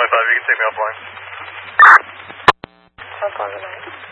125, you can take me offline. Up on the night.